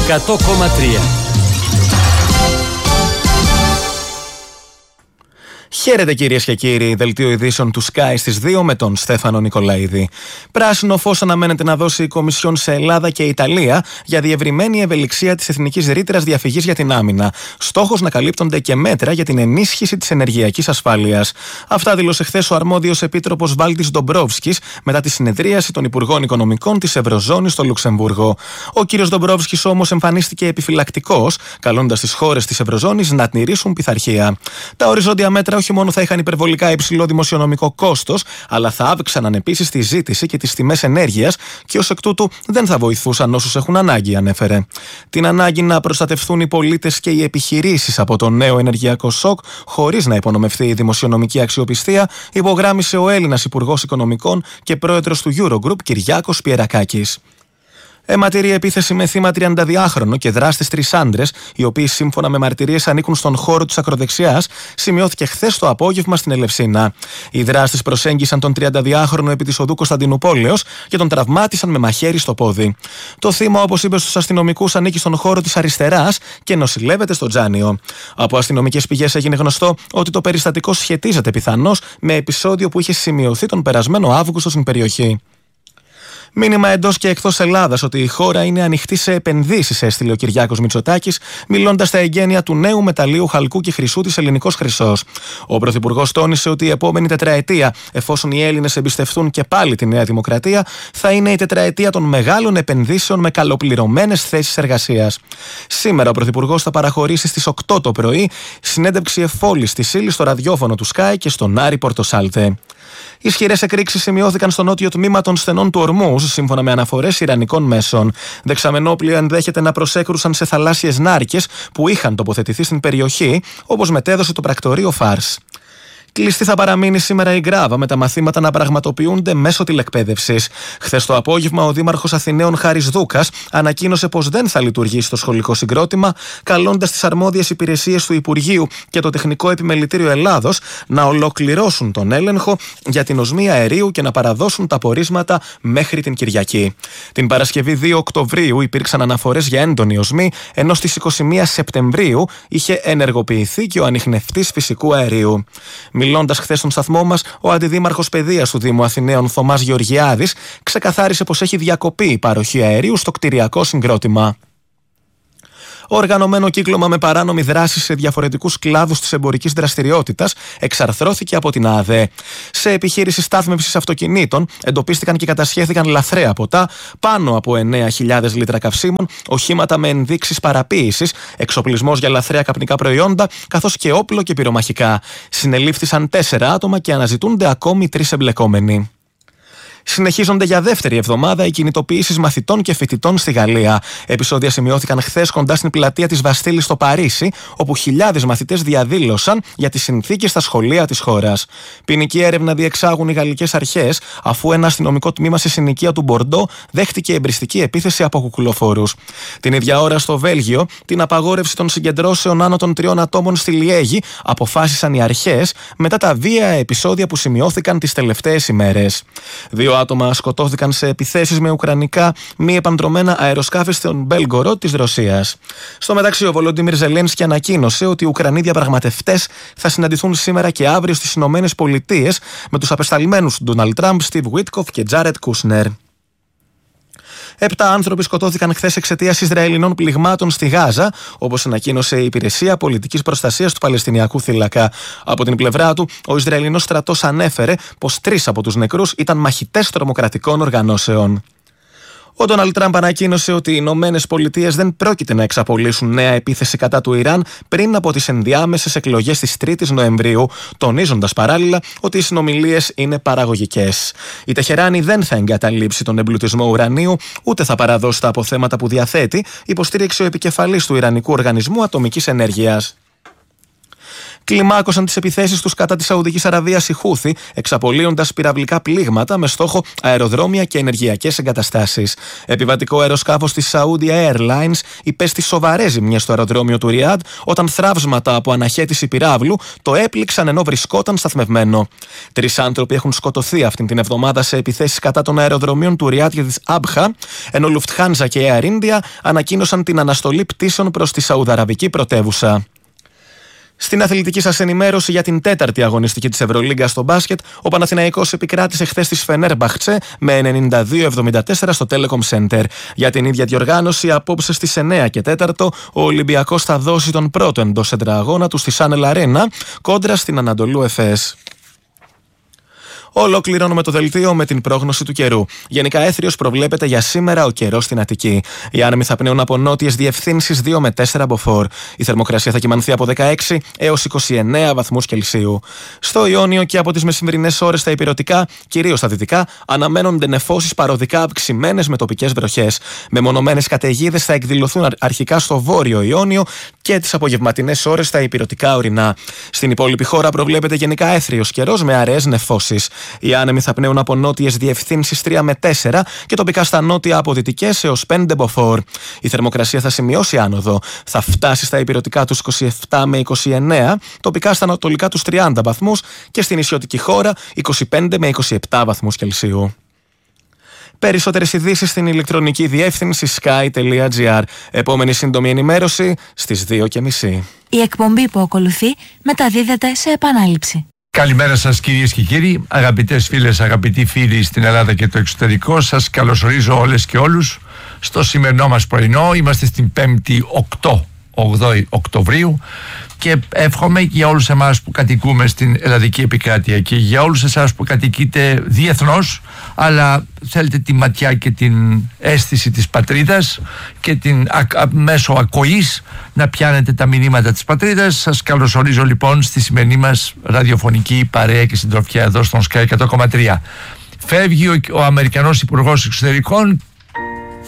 100,3. Χαίρετε κυρίες και κύριοι, δελτίο ειδήσεων του Sky στις 2 με τον Στέφανο Νικολαίδη. Πράσινο φως αναμένεται να δώσει η Κομισιόν σε Ελλάδα και Ιταλία για διευρυμένη ευελιξία της εθνικής ρήτρας διαφυγής για την άμυνα. Στόχος να καλύπτονται και μέτρα για την ενίσχυση της ενεργειακής ασφάλειας. Αυτά δήλωσε χθες ο αρμόδιος επίτροπος Βάλτης Ντομπρόβσκης μετά τη συνεδρίαση των Υπουργών Οικονομικών της Ευρωζώνης στο Λουξεμβούργο. Ο κύριος Ντομπρόβσκης όμως εμφανίστηκε επιφυλακτικός, καλώντας τις χώρες της Ευρωζώνης να τηρήσουν πειθαρχία. Τα οριζόντια μέτρα όχι μόνο θα είχαν υπερβολικά υψηλό δημοσιονομικό κόστος, αλλά θα αύξαναν επίσης τη ζήτηση και τις τιμές ενέργειας και ως εκ τούτου δεν θα βοηθούσαν όσους έχουν ανάγκη, ανέφερε. Την ανάγκη να προστατευθούν οι πολίτες και οι επιχειρήσεις από το νέο ενεργειακό σοκ, χωρίς να υπονομευθεί η δημοσιονομική αξιοπιστία, υπογράμμισε ο Έλληνας Υπουργός Οικονομικών και πρόεδρος του Eurogroup, Κυριάκος Πιερακάκης. Αιματηρή επίθεση με θύμα 32χρονο και δράστες 3 άντρες, οι οποίοι σύμφωνα με μαρτυρίες ανήκουν στον χώρο της ακροδεξιάς, σημειώθηκε χθες το απόγευμα στην Ελευσίνα. Οι δράστες προσέγγισαν τον 32χρονο επί της οδού Κωνσταντινουπόλεως και τον τραυμάτισαν με μαχαίρι στο πόδι. Το θύμα, όπως είπε στους αστυνομικούς, ανήκει στον χώρο της αριστεράς και νοσηλεύεται στο Τζάνιο. Από αστυνομικές πηγές έγινε γνωστό ότι το περιστατικό σχετίζεται πιθανώς με επεισόδιο που είχε σημειωθεί τον περασμένο Αύγουστο στην περιοχή. Μήνυμα εντός και εκτός Ελλάδας ότι η χώρα είναι ανοιχτή σε επενδύσεις, έστειλε ο Κυριάκος Μητσοτάκης, μιλώντας στα εγγένεια του νέου μεταλλείου χαλκού και χρυσού της Ελληνικός Χρυσός. Ο Πρωθυπουργός τόνισε ότι η επόμενη τετραετία, εφόσον οι Έλληνες εμπιστευτούν και πάλι τη Νέα Δημοκρατία, θα είναι η τετραετία των μεγάλων επενδύσεων με καλοπληρωμένες θέσεις εργασίας. Σήμερα ο Πρωθυπουργός θα παραχωρήσει στις 8 το πρωί συνέντευξη εφόλης της ύλης στο ραδιόφωνο του Sky και στον Άρη Πορτοσάλτε. Ισχυρές εκρήξεις σημειώθηκαν στο νότιο τμήμα των στενών του Ορμούζ, σύμφωνα με αναφορές ιρανικών μέσων. Δεξαμενόπλοια ενδέχεται να προσέκρουσαν σε θαλάσσιες νάρκες που είχαν τοποθετηθεί στην περιοχή, όπως μετέδωσε το πρακτορείο Φάρς. Κλειστή θα παραμείνει σήμερα η Γκράβα, με τα μαθήματα να πραγματοποιούνται μέσω τηλεκπαίδευσης. Χθες το απόγευμα, ο Δήμαρχος Αθηναίων Χάρης Δούκας ανακοίνωσε πως δεν θα λειτουργήσει το σχολικό συγκρότημα, καλώντας τις αρμόδιες υπηρεσίες του Υπουργείου και το Τεχνικό Επιμελητήριο Ελλάδος να ολοκληρώσουν τον έλεγχο για την οσμή αερίου και να παραδώσουν τα πορίσματα μέχρι την Κυριακή. Την Παρασκευή 2 Οκτωβρίου υπήρξαν αναφορές για έντονη οσμή, ενώ στις 21 Σεπτεμβρίου είχε ενεργοποιηθεί και ο ανιχνευτής φυσικού αερίου. Μιλώντας χθες στον σταθμό μας, ο Αντιδήμαρχος Παιδείας του Δήμου Αθηναίων, Θωμάς Γεωργιάδης, ξεκαθάρισε πως έχει διακοπεί η παροχή αερίου στο κτηριακό συγκρότημα. Οργανωμένο κύκλωμα με παράνομη δράση σε διαφορετικούς κλάδους της εμπορικής δραστηριότητας εξαρθρώθηκε από την ΑΔΕ. Σε επιχείρηση στάθμευσης αυτοκινήτων εντοπίστηκαν και κατασχέθηκαν λαθρέα ποτά, πάνω από 9.000 λίτρα καυσίμων, οχήματα με ενδείξεις παραποίησης, εξοπλισμός για λαθρέα καπνικά προϊόντα, καθώς και όπλο και πυρομαχικά. Συνελήφθησαν 4 άτομα και αναζητούνται ακόμη 3 εμπλεκόμενοι. Συνεχίζονται για δεύτερη εβδομάδα οι κινητοποιήσεις μαθητών και φοιτητών στη Γαλλία. Επεισόδια σημειώθηκαν χθες κοντά στην πλατεία της Βαστίλης στο Παρίσι, όπου χιλιάδες μαθητές διαδήλωσαν για τις συνθήκες στα σχολεία της χώρας. Ποινική έρευνα διεξάγουν οι γαλλικές αρχές, αφού ένα αστυνομικό τμήμα σε συνοικία του Μπορντό δέχτηκε εμπριστική επίθεση από κουκουλοφόρους. Την ίδια ώρα στο Βέλγιο, την απαγόρευση των συγκεντρώσεων άνω των 3 ατόμων στη Λιέγη αποφάσισαν οι αρχές μετά τα βία επεισόδια που σημειώθηκαν τις τελευταίες ημέρες. 2 άτομα σκοτώθηκαν σε επιθέσεις με ουκρανικά μη επανδρωμένα αεροσκάφη στον Μπέλγκοροντ της Ρωσίας. Στο μεταξύ, ο Βολοντίμιρ Ζελένσκι ανακοίνωσε ότι οι Ουκρανοί διαπραγματευτές θα συναντηθούν σήμερα και αύριο στις Ηνωμένες Πολιτείες με τους απεσταλμένους Ντόναλντ Τραμπ, Στιβ Βίτκοφ και Τζάρετ Κούσνερ. 7 άνθρωποι σκοτώθηκαν χθες εξαιτίας Ισραηλινών πληγμάτων στη Γάζα, όπως ανακοίνωσε η Υπηρεσία Πολιτικής Προστασίας του Παλαιστινιακού Θύλακα. Από την πλευρά του, ο Ισραηλινός στρατός ανέφερε πως 3 από τους νεκρούς ήταν μαχητές τρομοκρατικών οργανώσεων. Ο Ντόναλντ Τραμπ ανακοίνωσε ότι οι Ηνωμένες Πολιτείες δεν πρόκειται να εξαπολύσουν νέα επίθεση κατά του Ιράν πριν από τις ενδιάμεσες εκλογές της 3ης Νοεμβρίου, τονίζοντας παράλληλα ότι οι συνομιλίες είναι παραγωγικές. Η Τεχεράνη δεν θα εγκαταλείψει τον εμπλουτισμό ουρανίου, ούτε θα παραδώσει τα αποθέματα που διαθέτει, υποστήριξε ο επικεφαλής του Ιρανικού Οργανισμού Ατομικής Ενέργειας. κλιμάκωσαν τις επιθέσεις τους κατά της Σαουδικής Αραβίας οι Χούθι, εξαπολύοντας πυραυλικά πλήγματα με στόχο αεροδρόμια και ενεργειακές εγκαταστάσεις. Επιβατικό αεροσκάφος της Saudi Airlines υπέστη σοβαρές ζημιές στο αεροδρόμιο του Ριάντ όταν θραύσματα από αναχέτηση πυράβλου το έπληξαν ενώ βρισκόταν σταθμευμένο. 3 άνθρωποι έχουν σκοτωθεί αυτήν την εβδομάδα σε επιθέσεις κατά των αεροδρομίων του Ριάντ και της Άμπχα, ενώ Lufthansa και Air India ανακοίνωσαν την αναστολή πτήσεων προς τη Σαουδαραβική πρωτεύουσα. Στην αθλητική σας ενημέρωση για την 4η αγωνιστική της Ευρωλίγκας στο μπάσκετ, ο Παναθηναϊκός επικράτησε χθες της Φενέρμπαχτσε με 92-74 στο Telecom Center. Για την ίδια διοργάνωση, απόψε στις 9 και 4 ο Ολυμπιακός θα δώσει τον πρώτο εντός έδρα αγώνα του στη Σάνελ Αρένα κόντρα στην Ανατολού Εφές. Ολοκληρώνουμε το δελτίο με την πρόγνωση του καιρού. Γενικά έθριος προβλέπεται για σήμερα ο καιρός στην Αττική. Οι άνεμοι θα πνέουν από νότιες διευθύνσεις 2 με 4 μποφόρ. Η θερμοκρασία θα κυμανθεί από 16 έως 29 βαθμούς Κελσίου. Στο Ιόνιο και από τις μεσημβρινές ώρες στα ηπειρωτικά, κυρίως στα δυτικά, αναμένονται νεφώσεις παροδικά αυξημένες με τοπικές βροχές. Μεμονωμένες καταιγίδες θα εκδηλωθούν αρχικά στο βόρειο Ιόνιο και τις απογευματινές ώρες στα ηπειρωτικά ορεινά. Στην υπόλοιπη χώρα προβλέπεται γενικά έθριος καιρός με αραιές νεφώσεις. Οι άνεμοι θα πνέουν από νότιες διευθύνσεις 3 με 4 και τοπικά στα νότια από δυτικές έως 5 μποφόρ. Η θερμοκρασία θα σημειώσει άνοδο. Θα φτάσει στα ηπειρωτικά τους 27 με 29, τοπικά στα ανατολικά τους 30 βαθμούς και στην νησιωτική χώρα 25 με 27 βαθμούς Κελσίου. Περισσότερες ειδήσεις στην ηλεκτρονική διεύθυνση sky.gr. Επόμενη σύντομη ενημέρωση στις 2:30. Η εκπομπή που ακολουθεί μεταδίδεται σε επανάληψη. Καλημέρα σας κυρίες και κύριοι, αγαπητές φίλες, αγαπητοί φίλοι στην Ελλάδα και το εξωτερικό. Σας καλωσορίζω όλες και όλους στο σημερινό μας πρωινό. Είμαστε στην 5η 8 Οκτωβρίου και εύχομαι για όλους εμάς που κατοικούμε στην ελλαδική επικράτεια και για όλους εσάς που κατοικείτε διεθνώς, αλλά θέλετε τη ματιά και την αίσθηση της πατρίδας και την μέσω ακοής να πιάνετε τα μηνύματα της πατρίδας. Σας καλωσορίζω λοιπόν στη σημερινή μας ραδιοφωνική παρέα και συντροφιά εδώ στον Sky 100,3. Φεύγει ο Αμερικανός Υπουργός Εξωτερικών